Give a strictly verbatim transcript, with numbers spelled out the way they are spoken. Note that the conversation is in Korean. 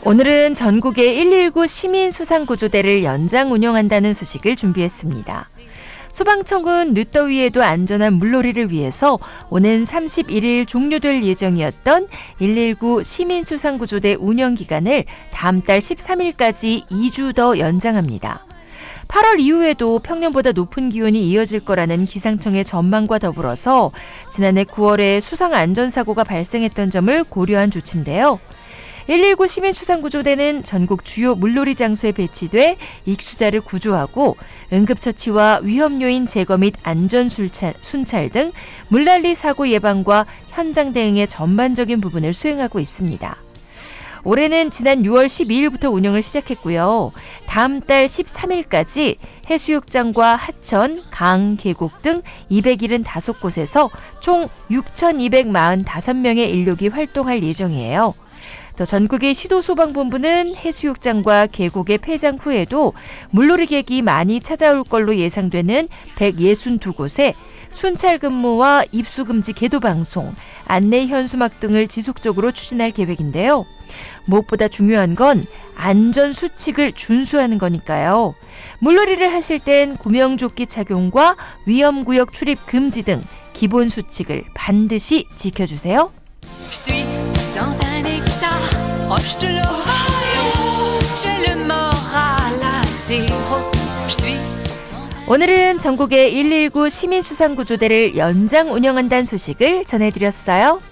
오늘은 전국의 일일구 시민수상구조대를 연장 운영한다는 소식을 준비했습니다. 소방청은 늦더위에도 안전한 물놀이를 위해서 오는 삼십일 일 종료될 예정이었던 일일구 시민수상구조대 운영기간을 다음 달 십삼 일까지 이 주 더 연장합니다. 팔월 이후에도 평년보다 높은 기온이 이어질 거라는 기상청의 전망과 더불어서 지난해 구월에 수상안전사고가 발생했던 점을 고려한 조치인데요. 일일구 시민수상구조대는 전국 주요 물놀이 장소에 배치돼 익수자를 구조하고 응급처치와 위험요인 제거 및 안전순찰 순찰 등 물난리 사고 예방과 현장 대응의 전반적인 부분을 수행하고 있습니다. 올해는 지난 유월 십이일부터 운영을 시작했고요. 다음 달 십삼 일까지 해수욕장과 하천, 강, 계곡 등 이백칠십오 곳에서 총 육천이백사십오 명의 인력이 활동할 예정이에요. 또 전국의 시도소방본부는 해수욕장과 계곡의 폐장 후에도 물놀이객이 많이 찾아올 걸로 예상되는 백육십이 곳에 순찰 근무와 입수금지 계도방송, 안내 현수막 등을 지속적으로 추진할 계획인데요. 무엇보다 중요한 건 안전수칙을 준수하는 거니까요. 물놀이를 하실 땐 구명조끼 착용과 위험구역 출입 금지 등 기본 수칙을 반드시 지켜주세요. 오늘은 전국의 일일구 시민수상구조대를 연장 운영한다는 소식을 전해드렸어요.